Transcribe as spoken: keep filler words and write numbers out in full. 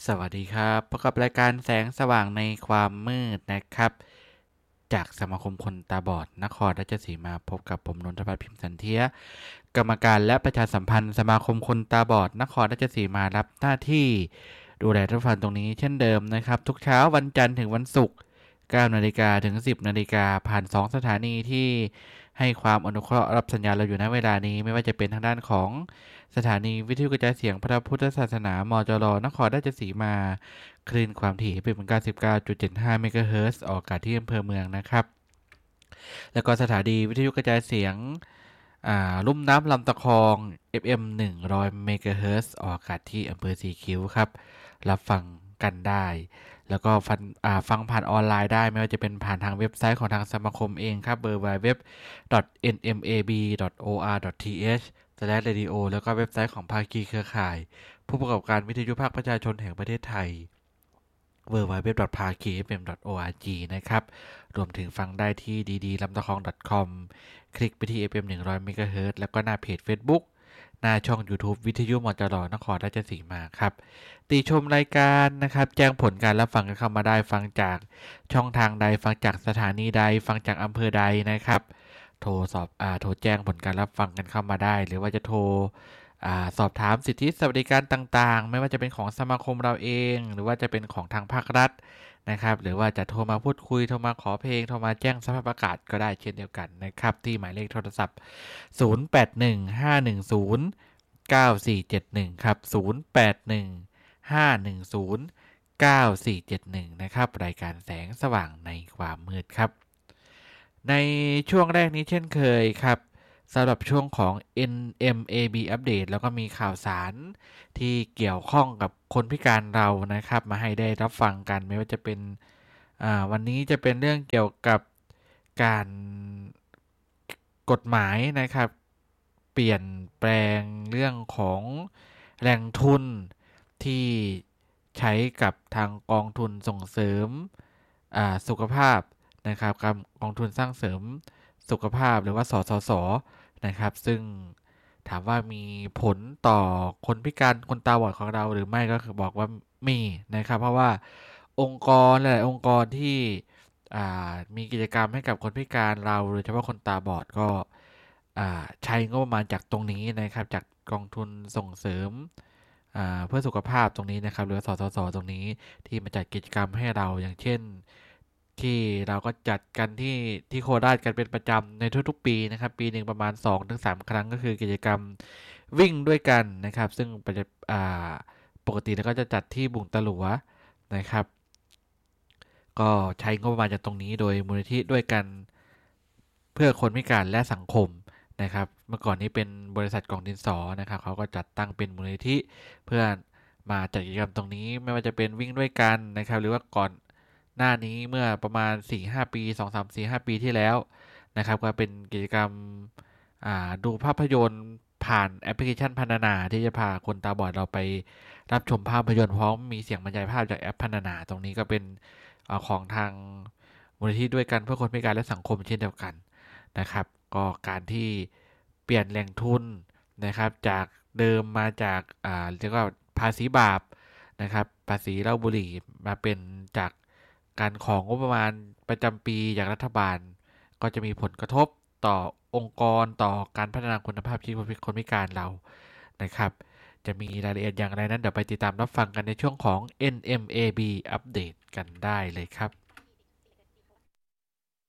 สวัสดีครับพบกับรายการแสงสว่างในความมืดนะครับจากสมาคมคนตาบอดนครราชสีมาพบกับผมนนทพัฒน์พิมพ์สันเทียกรรมการและประชาสัมพันธ์สมาคมคนตาบอดนครราชสีมารับหน้าที่ดูแลทุกฟันตรงนี้เช่นเดิมนะครับทุกเช้าวันจันทร์ถึงวันศุกร์เก้านาฬิกาถึงสิบนาฬิกาผ่านสองสถานีที่ให้ความอนุเคราะห์รับสัญญาณเราอยู่ณเวลานี้ไม่ว่าจะเป็นทางด้านของสถานีวิทยุกระจายเสียงพระพุทธศาสนามจรนครราชสีมาคลื่นความถี่เป็น เก้าสิบเก้าจุดเจ็ดห้า เมกะเฮิรตซ์ออกอากาศที่อำเภอเมืองนะครับแล้วก็สถานีวิทยุกระจายเสียงลุ่มน้ำลำตะคอง เอฟ เอ็ม หนึ่งร้อย เมกะเฮิรตซ์ออกอากาศที่อำเภอสีคิ้วครับรับฟังกันได้แล้วก็ฟังฟังผ่านออนไลน์ได้ไม่ว่าจะเป็นผ่านทางเว็บไซต์ของทางสมาคมเองครับ ดับเบิลยู ดับเบิลยู ดับเบิลยู ดอท เอ็น เอ็ม เอ บี ดอท โอ อาร์ ดอท ที เอช สแลช เรดิโอ แล้วก็เว็บไซต์ของภาคีเครือข่ายผู้ประกอบการวิทยุภาคประชาชนแห่งประเทศไทย ดับเบิลยู ดับเบิลยู ดับเบิลยู ดอท พาคี เอฟ เอ็ม ดอท โอ อาร์ จี นะครับรวมถึงฟังได้ที่ ดี ดี ลำตะคอง .com คลิกไปที่ เอฟ เอ็ม หนึ่งร้อย เมกะเฮิรตซ์แล้วก็หน้าเพจ Facebook หน้าช่อง YouTube วิทยุมจรนครราชสีมาครับติชมรายการนะครับแจ้งผลการรับฟังกันเข้ามาได้ฟังจากช่องทางใดฟังจากสถานีใดฟังจากอำเภอใดนะครับโทรสอบอ่าโทรแจ้งผลการรับฟังกันเข้ามาได้หรือว่าจะโทรอ่าสอบถามสิทธิสวัสดิการต่างๆไม่ว่าจะเป็นของสมาคมเราเองหรือว่าจะเป็นของทางภาครัฐนะครับหรือว่าจะโทรมาพูดคุยโทรมาขอเพลงโทรมาแจ้งสภาพอากาศก็ได้เช่นเดียวกันนะครับที่หมายเลขโทรศัพท์ศูนย์ แปด หนึ่ง ห้า หนึ่ง ศูนย์ เก้า สี่ เจ็ด หนึ่งครับศูนย์ แปด หนึ่ง ห้า หนึ่ง ศูนย์ เก้า สี่ เจ็ด หนึ่งนะครับรายการแสงสว่างในความมืดครับในช่วงแรกนี้เช่นเคยครับสำหรับช่วงของ เอ็น เอ็ม เอ บี อัปเดตแล้วก็มีข่าวสารที่เกี่ยวข้องกับคนพิการเรานะครับมาให้ได้รับฟังกันไม่ว่าจะเป็นวันนี้จะเป็นเรื่องเกี่ยวกับการกฎหมายนะครับเปลี่ยนแปลงเรื่องของแหล่งทุนที่ใช้กับทางกองทุนส่งเสริมสุขภาพนะครับกองทุนสร้างเสริมสุขภาพหรือว่าสสสนะครับซึ่งถามว่ามีผลต่อคนพิการคนตาบอดของเราหรือไม่ก็คือบอกว่ามีนะครับเพราะว่าองค์กรหลายองค์กรที่มีกิจกรรมให้กับคนพิการเราโดยเฉพาะคนตาบอดก็ใช้งบประมาณจากตรงนี้นะครับจากกองทุนส่งเสริมเพื่อสุขภาพตรงนี้นะครับหรือสสสตรงนี้ที่มาจัดกิจกรรมให้เราอย่างเช่นที่เราก็จัดกันที่ที่โคราชกันเป็นประจำในทุกๆปีนะครับปีหนึ่งประมาณ สองถึงสาม ครั้งก็คือกิจกรรมวิ่งด้วยกันนะครับซึ่งปกติเราก็จะจัดที่บุงตะหลัวนะครับก็ใช้งบประมาณจากตรงนี้โดยมูลนิธิด้วยกันเพื่อคนพิการและสังคมนะครับเมื่อก่อนนี้เป็นบริษัทกล่องดินสอนะครับเขาก็จัดตั้งเป็นมูลนิธิเพื่อมาจัดกิจกรรมตรงนี้ไม่ว่าจะเป็นวิ่งด้วยกันนะครับหรือว่าก่อนหน้านี้เมื่อประมาณ สี่ห้า ปี สอง สาม สี่ ห้า ปีที่แล้วนะครับก็เป็นกิจกรรมดูภาพยนตร์ผ่านแอปพลิเคชันพรรณนาที่จะพาคนตาบอดเราไปรับชมภาพยนตร์พร้อมมีเสียงบรรยายภาพจากแอปพรรณนาตรงนี้ก็เป็นของทางมูลนิธิด้วยกันเพื่อคนพิการและสังคมเช่นเดียวกันนะครับก็การที่เปลี่ยนแหล่งทุนนะครับจากเดิมมาจากอ่าเรียกว่าภาษีบาปนะครับภาษีเหล้าบุหรี่มาเป็นจากการของงบประมาณประจำปีจากรัฐบาลก็จะมีผลกระทบต่อองค์กรต่อการพัฒนาคุณภาพชีวิตคนพิการเรานะครับจะมีรายละเอียดอย่างไรนั้นเดี๋ยวไปติดตามรับฟังกันในช่วงของ เอ็น เอ็ม เอ บี อัปเดตกันได้เลยครับ